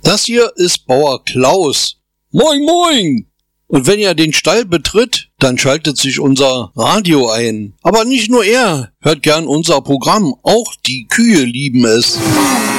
Das hier ist Bauer Klaus. Moin, moin! Und wenn er den Stall betritt, dann schaltet sich unser Radio ein. Aber nicht nur er hört gern unser Programm, auch die Kühe lieben es.